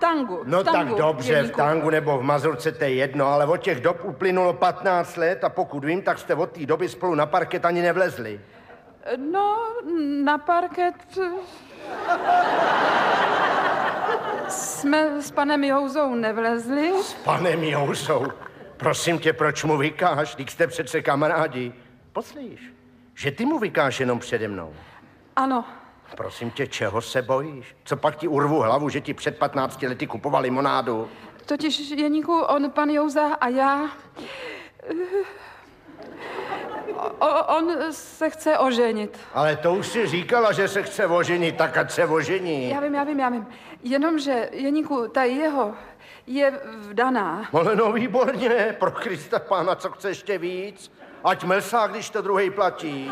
tangu. No v tangu, tak dobře, Jeníku. v tangu nebo v mazurce, to je jedno, ale od těch dob uplynulo 15 let a pokud vím, tak jste od té doby spolu na parket ani nevlezli. No, na parket... Jsme s panem Jouzou nevlezli. S panem Jouzou? Prosím tě, proč mu vykáš? Vždyť jste přece kamarádi. Poslíš, že ty mu vykáš jenom přede mnou. Ano. Prosím tě, čeho se bojíš? Co pak ti urvu hlavu, že ti před 15 lety kupoval limonádu? Totiž, Jeníku, pan Jouza a já... On se chce oženit. Ale to už si říkala, že se chce oženit, tak ať se ožení. Já vím. Jenomže, Jeníku, ta jeho je vdaná. Ale no výborně, pro Krista pána, co chce ještě víc? Ať mlsá, když to druhej platí.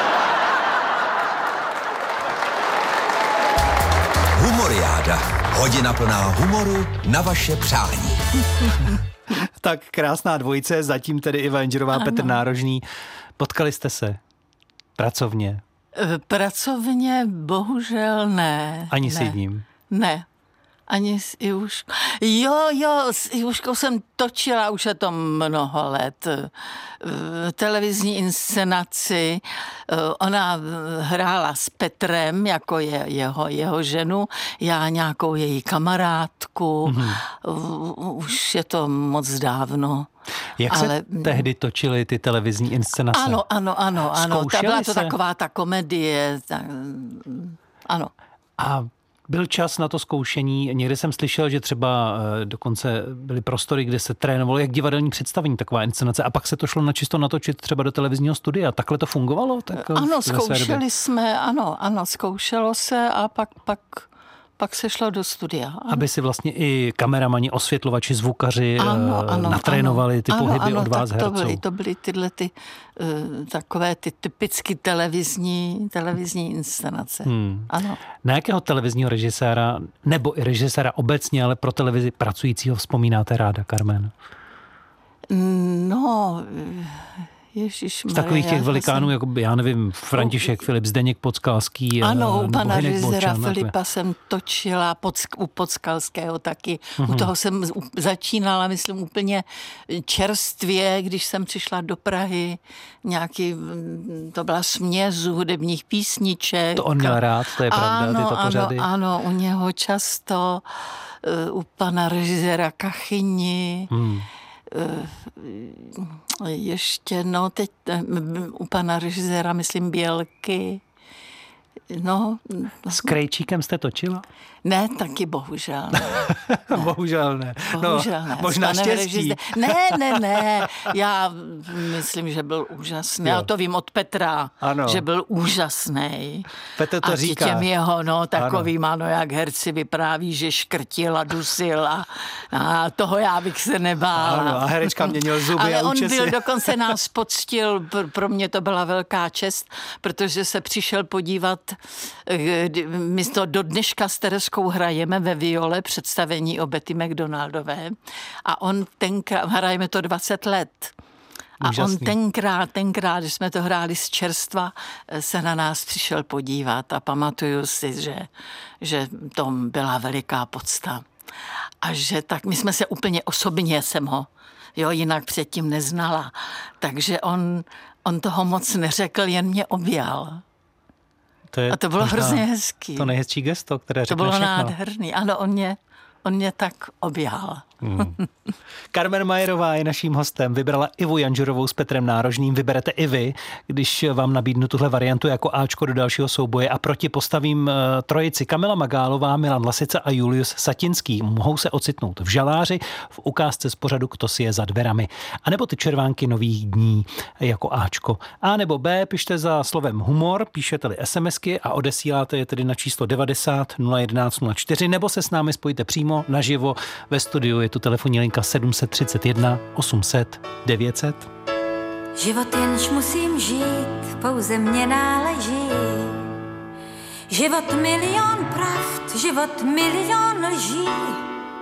Humoriáda. Hodina plná humoru na vaše přání. Tak krásná dvojice, zatím tedy Iva Jengerová, Petr Nárožný. Potkali jste se pracovně? Pracovně bohužel ne. Ani s jedním? Ne. Ani s Ivuškou. Jo, s Ivuškou jsem točila, už je to mnoho let, televizní inscenaci. Ona hrála s Petrem, jako jeho ženu, já nějakou její kamarádku. Už je to moc dávno. Jak se tehdy točily ty televizní inscenace? Ano. Byla to taková ta komedie. Ano. A byl čas na to zkoušení. Někde jsem slyšel, že třeba dokonce byly prostory, kde se trénovalo jak divadelní představení, taková inscenace, a pak se to šlo načisto natočit třeba do televizního studia. Takhle to fungovalo? Tak ano, zkoušeli jsme, ano, zkoušelo se a pak se šlo do studia. Ano. Aby si vlastně i kameramani, osvětlovači, zvukaři natrénovali ty pohyby od vás herců. To byly tyhle takové ty typicky televizní inscenace. Ano. Na jakého televizního režiséra, nebo i režiséra obecně, ale pro televizi pracujícího vzpomínáte ráda, Carmen? No... Ježišmarja, z takových těch velikánů, jako já nevím, František Filip, Zdeněk Podskalský. Ano, u pana režiséra Filipa jsem točila, u Podskalského taky. U toho jsem začínala, myslím, úplně čerstvě, když jsem přišla do Prahy. To byla směs hudebních písniček. To on měl rád, to je pravda, tyto pořady. Ano, u něho často, u pana režiséra Kachyni. Ještě, teď u pana režiséra, myslím, Bělky. S Krejčíkem jste točila? Ne, taky bohužel. Bohužel ne. Bohužel ne. Možná štěstí. Ne. Já myslím, že byl úžasný. Já to vím od Petra, že byl úžasný. Petr to říká. A těm jeho, takovým, jak herci vypráví, že škrtil a dusil a toho já bych se nebála. Ano, a herečka měnil zuby ale a on byl, dokonce nás poctil, pro mě to byla velká čest, protože se přišel podívat, my to do dneška s Tereskou hrajeme ve Viole představení o Betty McDonaldové a on hrajeme to 20 let. A úžasný. On tenkrát, když jsme to hráli z čerstva, se na nás přišel podívat a pamatuju si, že to byla veliká podsta. A že tak, my jsme se úplně osobně, jsem ho jinak předtím neznala. Takže on toho moc neřekl, jen mě objal. A to bylo hrozně hezký. To nejhezčí gesto, které řekne všechno. To bylo všechno. nádherný. Ano, on mě tak objal. Carmen Majerová je naším hostem. Vybrala Ivu Jengerovou s Petrem Nárožným. Vyberete i vy, když vám nabídnu tuhle variantu jako Ačko do dalšího souboje a proti postavím trojici Kamila Magálová, Milan Lasica a Julius Satinský. Mohou se ocitnout v Žaláři v ukázce z pořadu Kto si je za dverami. A nebo ty červánky nových dní jako Ačko. A nebo B, pište za slovem humor, píšete-li SMSky a odesíláte je tedy na číslo 90 011 04, nebo se s námi spojíte přímo naživo ve studiu. Je tu telefonní linka 731 800 900. Život jenž musím žít, pouze mně náleží. Život milion pravd, život milion lží.